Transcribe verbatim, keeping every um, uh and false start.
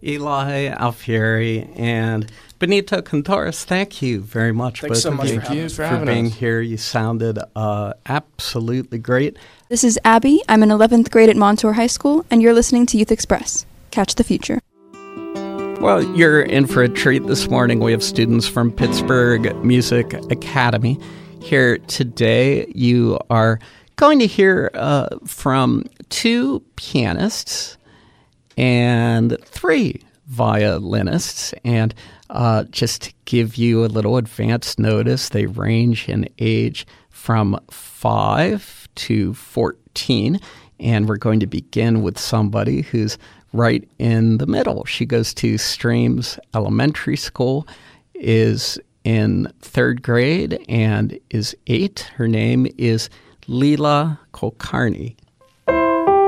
Eli Alfieri and Benito Contreras, thank you very much. Thanks both so of much you for, having for, us. for being us. here. You sounded uh, absolutely great. This is Abby. I'm in eleventh grade at Montour High School, and you're listening to Youth Express. Catch the future. Well, you're in for a treat this morning. We have students from Pittsburgh Music Academy here today. You are going to hear uh, from two pianists and three violinists. And uh, just to give you a little advance notice, they range in age from five to fourteen. And we're going to begin with somebody who's right in the middle. She goes to Streams Elementary School, is in third grade, and is eight. Her name is Leela Kulkarni.